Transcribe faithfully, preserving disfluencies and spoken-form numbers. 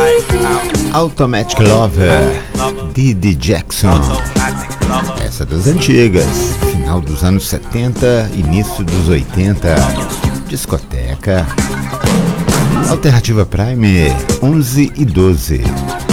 Automatic Lover, Didi Jackson. Essa das antigas, final dos anos setenta, início dos oitenta. Discoteca. Alternativa Prime, onze e doze.